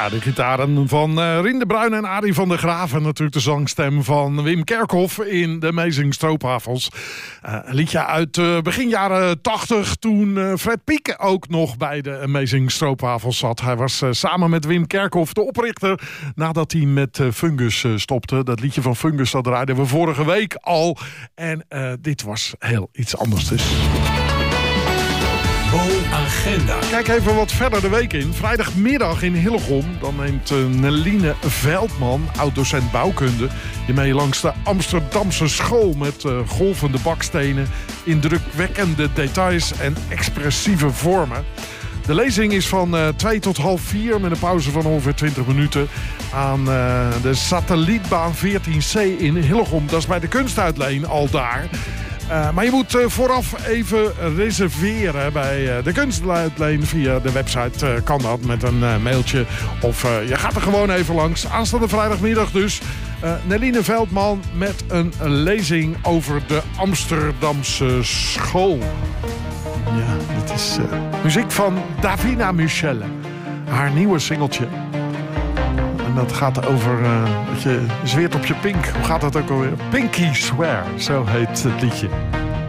Ja, de gitaren van Rien de Bruin en Arie van der Graaf. En natuurlijk de zangstem van Wim Kerkhoff in de Amazing Stroopwafels. Een liedje uit begin jaren 80 toen Fred Piek ook nog bij de Amazing Stroopwafels zat. Hij was samen met Wim Kerkhoff de oprichter nadat hij met Fungus stopte. Dat liedje van Fungus dat draaiden we vorige week al. En dit was heel iets anders dus. Agenda. Kijk even wat verder de week in. Vrijdagmiddag in Hillegom. Dan neemt Neline Veldman, oud-docent bouwkunde, je mee langs de Amsterdamse school met golvende bakstenen, indrukwekkende details en expressieve vormen. De lezing is van 2 tot half 4 met een pauze van ongeveer 20 minuten aan de satellietbaan 14C in Hillegom. Dat is bij de Kunstuitleen al daar. Maar je moet vooraf even reserveren bij de Kunstuitleen. Via de website kan dat met een mailtje. Of je gaat er gewoon even langs. Aanstaande vrijdagmiddag dus. Neline Veldman met een lezing over de Amsterdamse school. Ja, dit is muziek van Davina Michelle. Haar nieuwe singeltje. En dat gaat over dat je zweert op je pink. Hoe gaat dat ook alweer? Pinky Swear, zo heet het liedje.